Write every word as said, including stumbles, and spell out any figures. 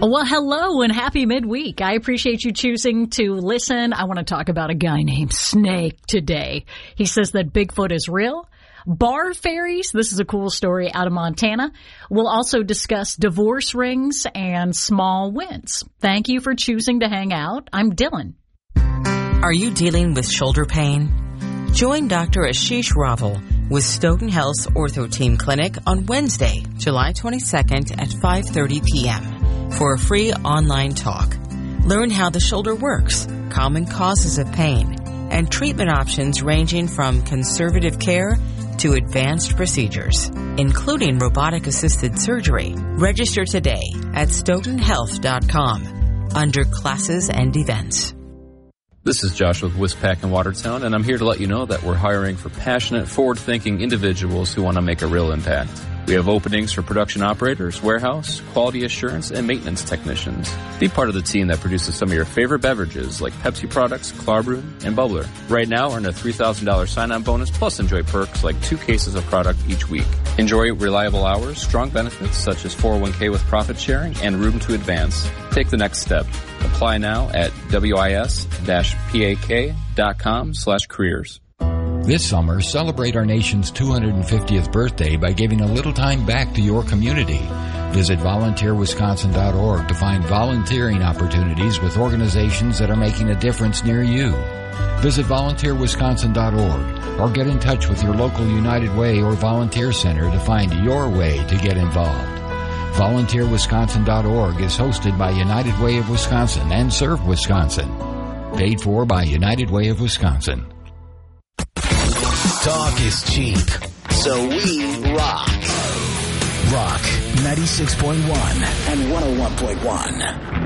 Well, hello and happy midweek. I appreciate you choosing to listen. I want to talk about a guy named Snake today. He says that Bigfoot is real. Bar fairies, this is a cool story out of Montana. We'll also discuss divorce rings and small wins. Thank you for choosing to hang out. I'm Dylan. Are you dealing with shoulder pain? Join Doctor Ashish Raval with Stoughton Health's Ortho Team Clinic on Wednesday, July twenty-second at five thirty p.m. for a free online talk. Learn how the shoulder works, common causes of pain, and treatment options ranging from conservative care to advanced procedures, including robotic-assisted surgery. Register today at stoughton health dot com under classes and events. This is Josh with Wispac in Watertown, and I'm here to let you know that we're hiring for passionate, forward-thinking individuals who want to make a real impact. We have openings for production operators, warehouse, quality assurance, and maintenance technicians. Be part of the team that produces some of your favorite beverages like Pepsi products, Klarbrewin, and Bubbler. Right now, earn a three thousand dollars sign-on bonus, plus enjoy perks like two cases of product each week. Enjoy reliable hours, strong benefits such as four oh one k with profit sharing, and room to advance. Take the next step. Apply now at wis-pak.com slash careers. This summer, celebrate our nation's two hundred fiftieth birthday by giving a little time back to your community. Visit volunteer wisconsin dot org to find volunteering opportunities with organizations that are making a difference near you. Visit volunteer wisconsin dot org or get in touch with your local United Way or volunteer center to find your way to get involved. volunteer wisconsin dot org is hosted by United Way of Wisconsin and Serve Wisconsin. Paid for by United Way of Wisconsin. Talk is cheap, so we rock. Rock ninety-six point one and one oh one point one.